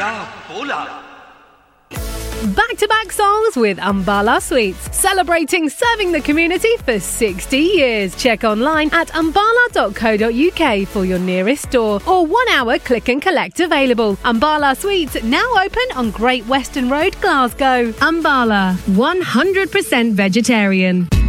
Back-to-back songs with Ambala Sweets, celebrating serving the community for 60 years. Check online at ambala.co.uk for your nearest store, or 1 hour click and collect available. Ambala Sweets now open on Great Western Road, Glasgow. Ambala, 100% vegetarian.